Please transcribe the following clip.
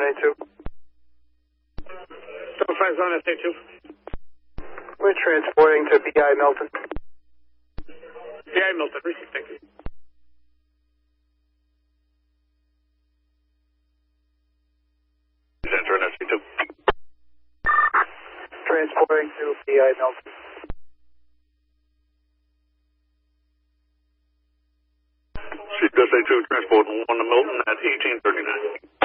SA2. Double 5 zone SA2. We're transporting to BI Milton. BI Milton, receive, thank you. Center in SA2. Transporting to BI Milton. SA2 transport 1 to Milton at 1839.